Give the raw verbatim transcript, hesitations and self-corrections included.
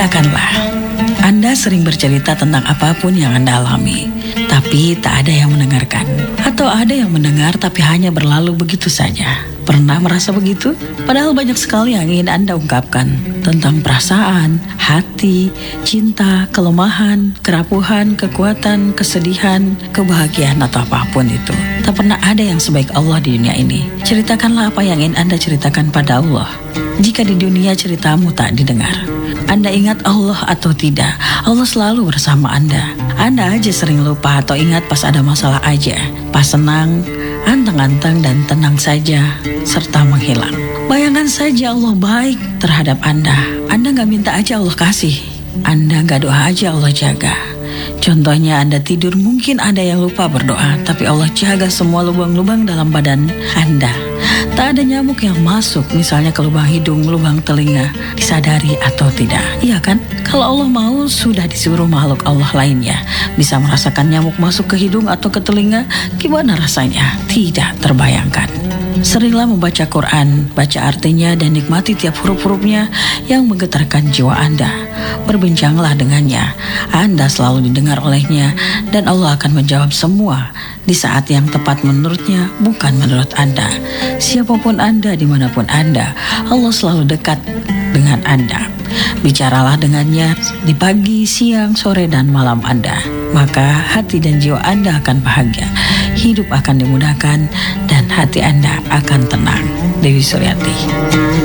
Ceritakanlah. Anda sering bercerita tentang apapun yang Anda alami, tapi tak ada yang mendengarkan. Atau ada yang mendengar tapi hanya berlalu begitu saja. Pernah merasa begitu? Padahal banyak sekali yang ingin Anda ungkapkan tentang perasaan, hati, cinta, kelemahan, kerapuhan, kekuatan, kesedihan, kebahagiaan atau apapun itu. Tak pernah ada yang sebaik Allah di dunia ini. Ceritakanlah apa yang ingin Anda ceritakan pada Allah. Jika di dunia ceritamu tak didengar, Anda ingat Allah atau tidak, Allah selalu bersama Anda. Anda aja sering lupa atau ingat pas ada masalah aja. Pas senang, anteng-anteng dan tenang saja, serta menghilang. Bayangkan saja Allah baik terhadap Anda. Anda gak minta aja Allah kasih. Anda gak doa aja Allah jaga. Contohnya Anda tidur, mungkin ada yang lupa berdoa, tapi Allah jaga semua lubang-lubang dalam badan Anda. Tak ada nyamuk yang masuk, misalnya ke lubang hidung, lubang telinga, disadari atau tidak. Iya kan? Kalau Allah mau, sudah disuruh makhluk Allah lainnya bisa merasakan nyamuk masuk ke hidung atau ke telinga. Gimana rasanya? Tidak terbayangkan. Seringlah membaca Quran, baca artinya dan nikmati tiap huruf-hurufnya yang menggetarkan jiwa Anda. Berbincanglah dengannya, Anda selalu didengar olehnya, dan Allah akan menjawab semua di saat yang tepat menurutnya, bukan menurut Anda. Siapapun Anda, dimanapun Anda, Allah selalu dekat dengan Anda. Bicaralah dengannya di pagi, siang, sore, dan malam Anda. Maka hati dan jiwa Anda akan bahagia, hidup akan dimudahkan, dan hati Anda akan tenang. Dewi Suryati.